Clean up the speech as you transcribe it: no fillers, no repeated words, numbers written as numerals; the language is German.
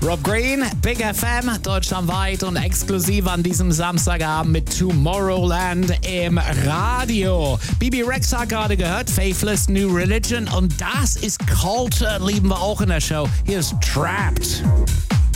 Rob Green, Big FM, deutschlandweit und exklusiv an diesem Samstagabend mit Tomorrowland im Radio. Bibi Rex hat gerade gehört, Faithless New Religion, und das ist Culture, lieben wir auch in der Show. Hier ist Trapped.